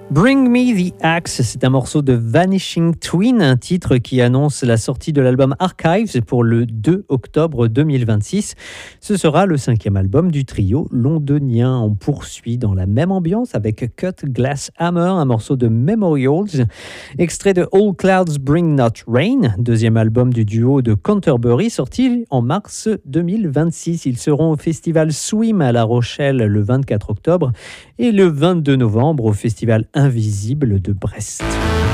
Bring Me the Axe, c'est un morceau de Vanishing Twin, un titre qui annonce la sortie de l'album Archives pour le 2 octobre 2026. Ce sera le 5e album du trio londonien. On poursuit dans la même ambiance avec Cut Glass Hammer, un morceau de Memorials, extrait de All Clouds Bring Not Rain, deuxième album du duo de Canterbury, sorti en mars 2026. Ils seront au festival Swim à La Rochelle le 24 octobre et le 22 novembre au festival Invisible de Brest.